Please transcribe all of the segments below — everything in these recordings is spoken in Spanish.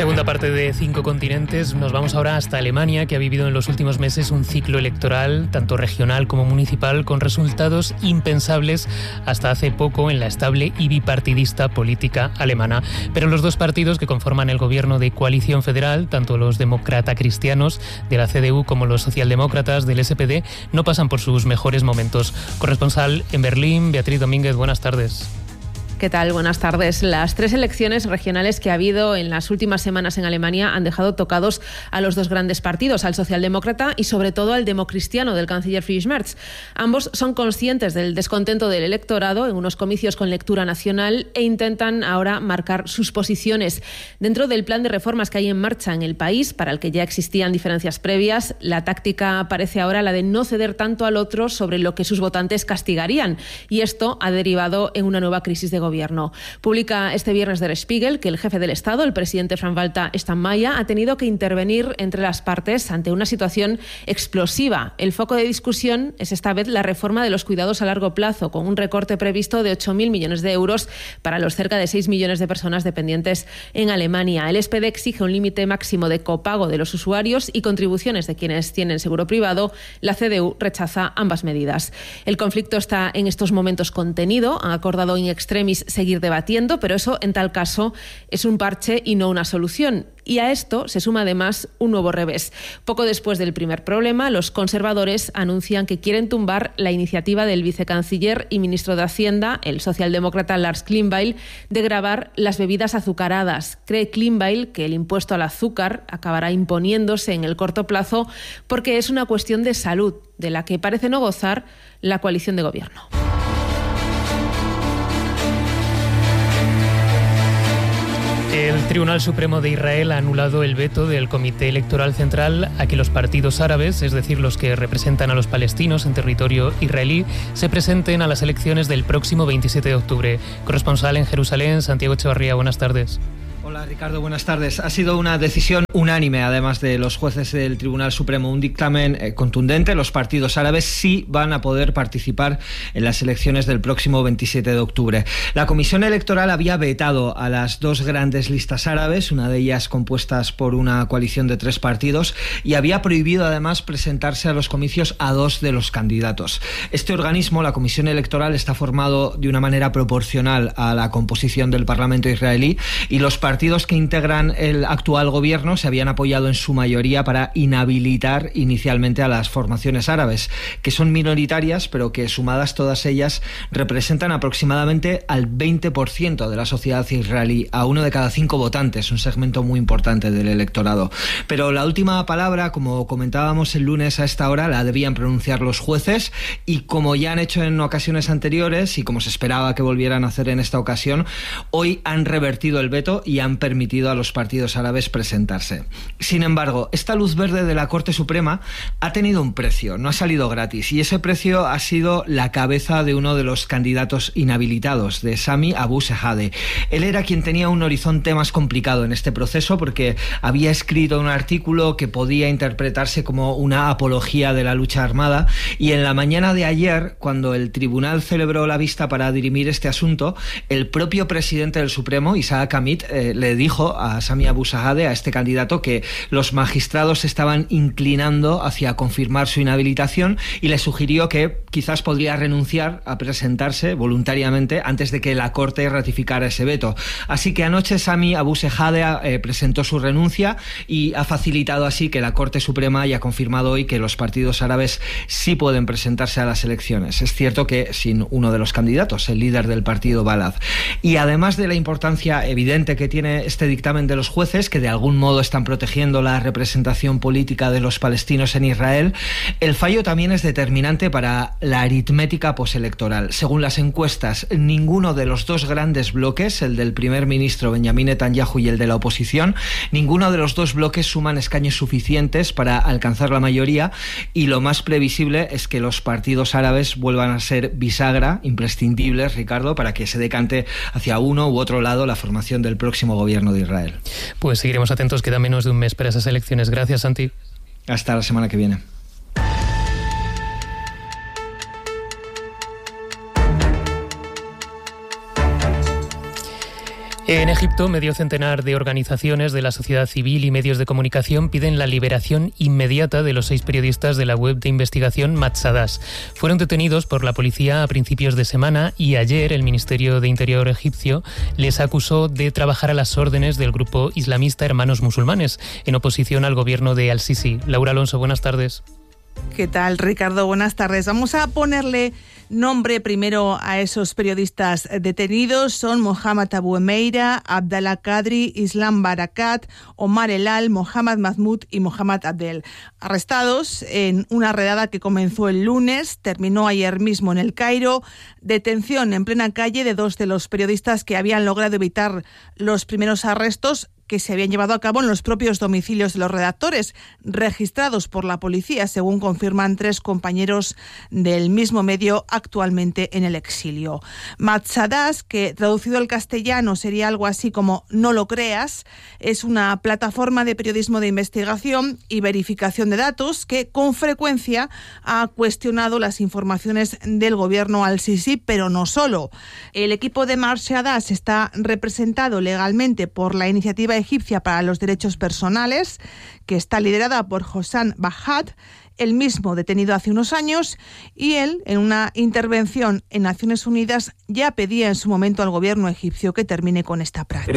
Segunda parte de 5 continentes. Nos vamos ahora hasta Alemania, que ha vivido en los últimos meses un ciclo electoral, tanto regional como municipal, con resultados impensables hasta hace poco en la estable y bipartidista política alemana. Pero los dos partidos que conforman el gobierno de coalición federal, tanto los demócrata cristianos de la CDU como los socialdemócratas del SPD, no pasan por sus mejores momentos. Corresponsal en Berlín, Beatriz Domínguez, buenas tardes. ¿Qué tal? Buenas tardes. Las 3 elecciones regionales que ha habido en las últimas semanas en Alemania han dejado tocados a los dos grandes partidos, al socialdemócrata y sobre todo al democristiano del canciller Friedrich Merz. Ambos son conscientes del descontento del electorado en unos comicios con lectura nacional e intentan ahora marcar sus posiciones. Dentro del plan de reformas que hay en marcha en el país, para el que ya existían diferencias previas, la táctica parece ahora la de no ceder tanto al otro sobre lo que sus votantes castigarían. Y esto ha derivado en una nueva crisis de gobierno. Publica este viernes Der Spiegel que el jefe del Estado, el presidente Frank-Walter Steinmeier, ha tenido que intervenir entre las partes ante una situación explosiva. El foco de discusión es esta vez la reforma de los cuidados a largo plazo, con un recorte previsto de 8.000 millones de euros para los cerca de 6 millones de personas dependientes en Alemania. El SPD exige un límite máximo de copago de los usuarios y contribuciones de quienes tienen seguro privado. La CDU rechaza ambas medidas. El conflicto está en estos momentos contenido. Han acordado in extremis seguir debatiendo, pero eso en tal caso es un parche y no una solución. Y a esto se suma además un nuevo revés. Poco después del primer problema, los conservadores anuncian que quieren tumbar la iniciativa del vicecanciller y ministro de Hacienda, el socialdemócrata Lars Klingbeil, de gravar las bebidas azucaradas. Cree Klingbeil que el impuesto al azúcar acabará imponiéndose en el corto plazo porque es una cuestión de salud, de la que parece no gozar la coalición de gobierno. El Tribunal Supremo de Israel ha anulado el veto del Comité Electoral Central a que los partidos árabes, es decir, los que representan a los palestinos en territorio israelí, se presenten a las elecciones del próximo 27 de octubre. Corresponsal en Jerusalén, Santiago Echevarría, buenas tardes. Hola Ricardo, buenas tardes. Ha sido una decisión unánime, además de los jueces del Tribunal Supremo, un dictamen contundente. Los partidos árabes sí van a poder participar en las elecciones del próximo 27 de octubre. La Comisión Electoral había vetado a las dos grandes listas árabes, una de ellas compuestas por una coalición de 3 partidos, y había prohibido además presentarse a los comicios a 2 de los candidatos. Este organismo, la Comisión Electoral, está formado de una manera proporcional a la composición del Parlamento israelí, y los partidos que integran el actual gobierno se habían apoyado en su mayoría para inhabilitar inicialmente a las formaciones árabes, que son minoritarias, pero que sumadas todas ellas representan aproximadamente al 20% de la sociedad israelí, a 1 de cada 5 votantes, un segmento muy importante del electorado. Pero la última palabra, como comentábamos el lunes a esta hora, la debían pronunciar los jueces, y como ya han hecho en ocasiones anteriores y como se esperaba que volvieran a hacer en esta ocasión, hoy han revertido el veto y han permitido a los partidos árabes presentarse. Sin embargo, esta luz verde de la Corte Suprema ha tenido un precio, no ha salido gratis, y ese precio ha sido la cabeza de uno de los candidatos inhabilitados, de Sami Abu Shehadeh. Él era quien tenía un horizonte más complicado en este proceso porque había escrito un artículo que podía interpretarse como una apología de la lucha armada, y en la mañana de ayer, cuando el tribunal celebró la vista para dirimir este asunto, el propio presidente del Supremo, Isaac Amit, le dijo a Sami Abu Shehadeh, a este candidato, que los magistrados estaban inclinando hacia confirmar su inhabilitación, y le sugirió que quizás podría renunciar a presentarse voluntariamente antes de que la Corte ratificara ese veto. Así que anoche Sami Abu Shehadeh presentó su renuncia y ha facilitado así que la Corte Suprema haya confirmado hoy que los partidos árabes sí pueden presentarse a las elecciones. Es cierto que sin uno de los candidatos, el líder del partido Balad. Y además de la importancia evidente que tiene este dictamen de los jueces, que de algún modo están protegiendo la representación política de los palestinos en Israel, el fallo también es determinante para la aritmética postelectoral. Según las encuestas, ninguno de los dos grandes bloques, el del primer ministro Benjamin Netanyahu y el de la oposición, ninguno de los dos bloques suman escaños suficientes para alcanzar la mayoría, y lo más previsible es que los partidos árabes vuelvan a ser bisagra, imprescindibles, Ricardo, para que se decante hacia uno u otro lado la formación del próximo gobierno de Israel. Pues seguiremos atentos, queda menos de un mes para esas elecciones. Gracias, Santi. Hasta la semana que viene. En Egipto, medio centenar de organizaciones de la sociedad civil y medios de comunicación piden la liberación inmediata de los 6 periodistas de la web de investigación Matsadas. Fueron detenidos por la policía a principios de semana y ayer el Ministerio de Interior egipcio les acusó de trabajar a las órdenes del grupo islamista Hermanos Musulmanes, en oposición al gobierno de Al-Sisi. Laura Alonso, buenas tardes. ¿Qué tal, Ricardo? Buenas tardes. Vamos a ponerle nombre primero a esos periodistas detenidos. Son Mohamed Abu Emeira, Abdallah Kadri, Islam Barakat, Omar Elal, Mohamed Mahmoud y Mohamed Abdel. Arrestados en una redada que comenzó el lunes, terminó ayer mismo en El Cairo. Detención en plena calle de 2 de los periodistas que habían logrado evitar los primeros arrestos que se habían llevado a cabo en los propios domicilios de los redactores, registrados por la policía, según confirman 3 compañeros del mismo medio actualmente en el exilio. Matsadas, que traducido al castellano sería algo así como "no lo creas", es una plataforma de periodismo de investigación y verificación de datos que con frecuencia ha cuestionado las informaciones del gobierno Al-Sisi, pero no solo. El equipo de Matsadas está representado legalmente por la Iniciativa Egipcia para los Derechos Personales, que está liderada por Hossam Bahad, el mismo detenido hace unos años, y él, en una intervención en Naciones Unidas, ya pedía en su momento al gobierno egipcio que termine con esta práctica.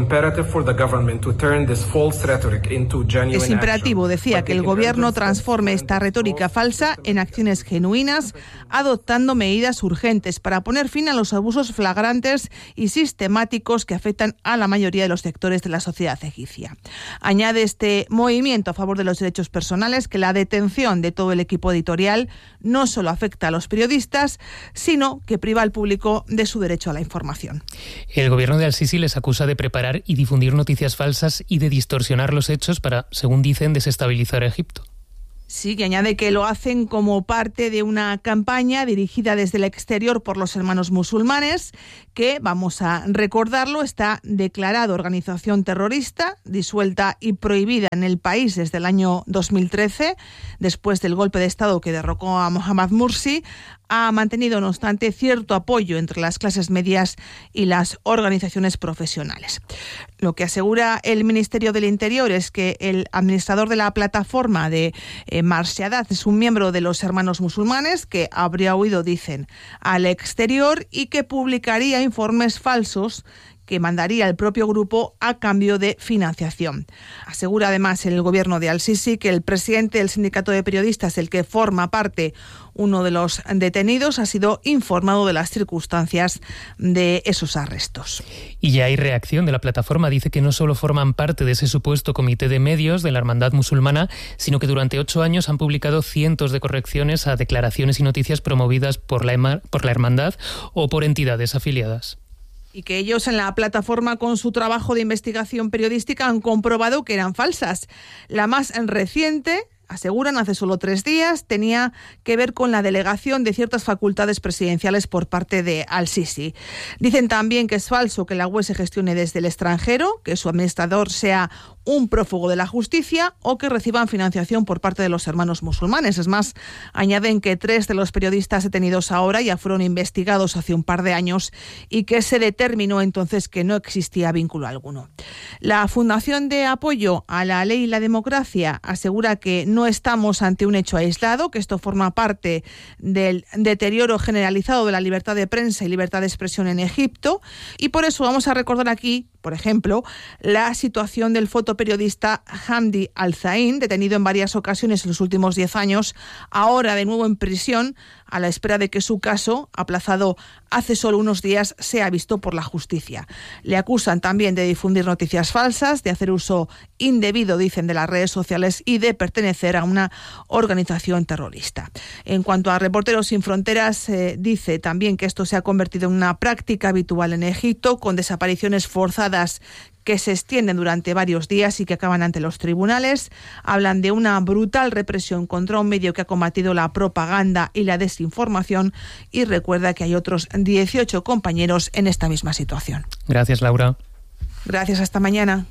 Es imperativo, decía, que el gobierno transforme esta retórica falsa en acciones genuinas, adoptando medidas urgentes para poner fin a los abusos flagrantes y sistemáticos que afectan a la mayoría de los sectores de la sociedad egipcia. Añade este movimiento a favor de los derechos personales que la detención de todo el equipo editorial no solo afecta a los periodistas, sino que priva al público de su derecho a la información. El gobierno de Al-Sisi les acusa de preparar y difundir noticias falsas y de distorsionar los hechos para, según dicen, desestabilizar a Egipto. Sí, que añade que lo hacen como parte de una campaña dirigida desde el exterior por los Hermanos Musulmanes, que, vamos a recordarlo, está declarada organización terrorista, disuelta y prohibida en el país desde el año 2013, después del golpe de Estado que derrocó a Mohamed Morsi. Ha mantenido, no obstante, cierto apoyo entre las clases medias y las organizaciones profesionales. Lo que asegura el Ministerio del Interior es que el administrador de la plataforma de Matsadas es un miembro de los Hermanos Musulmanes que habría huido, dicen, al exterior y que publicaría informes falsos que mandaría el propio grupo a cambio de financiación. Asegura además el gobierno de Al-Sisi que el presidente del sindicato de periodistas, del que forma parte uno de los detenidos, ha sido informado de las circunstancias de esos arrestos. Y ya hay reacción de la plataforma. Dice que no solo forman parte de ese supuesto comité de medios de la Hermandad Musulmana, sino que durante 8 años han publicado cientos de correcciones a declaraciones y noticias promovidas por la Hermandad o por entidades afiliadas. Y que ellos en la plataforma, con su trabajo de investigación periodística, han comprobado que eran falsas. La más reciente, aseguran, hace solo 3 días, tenía que ver con la delegación de ciertas facultades presidenciales por parte de Al-Sisi. Dicen también que es falso que la web se gestione desde el extranjero, que su administrador sea un prófugo de la justicia o que reciban financiación por parte de los Hermanos Musulmanes. Es más, añaden que 3 de los periodistas detenidos ahora ya fueron investigados hace un par de años y que se determinó entonces que no existía vínculo alguno. La Fundación de Apoyo a la Ley y la Democracia asegura que no estamos ante un hecho aislado, que esto forma parte del deterioro generalizado de la libertad de prensa y libertad de expresión en Egipto, y por eso vamos a recordar aquí, por ejemplo, la situación del fotoperiodista Hamdi Al-Zain, detenido en varias ocasiones en los últimos 10 años, ahora de nuevo en prisión, a la espera de que su caso, aplazado hace solo unos días, sea visto por la justicia. Le acusan también de difundir noticias falsas, de hacer uso indebido, dicen, de las redes sociales y de pertenecer a una organización terrorista. En cuanto a Reporteros Sin Fronteras, dice también que esto se ha convertido en una práctica habitual en Egipto, con desapariciones forzadas que se extienden durante varios días y que acaban ante los tribunales. Hablan de una brutal represión contra un medio que ha combatido la propaganda y la desinformación, y recuerda que hay otros 18 compañeros en esta misma situación. Gracias, Laura. Gracias, hasta mañana.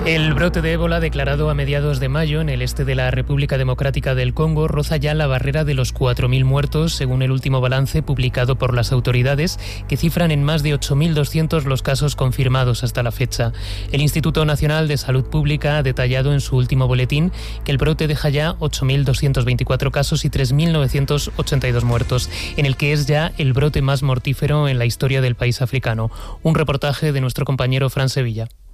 El brote de ébola, declarado a mediados de mayo en el este de la República Democrática del Congo, roza ya la barrera de los 4.000 muertos, según el último balance publicado por las autoridades, que cifran en más de 8.200 los casos confirmados hasta la fecha. El Instituto Nacional de Salud Pública ha detallado en su último boletín que el brote deja ya 8.224 casos y 3.982 muertos, en el que es ya el brote más mortífero en la historia del país africano. Un reportaje de nuestro compañero Fran Sevilla.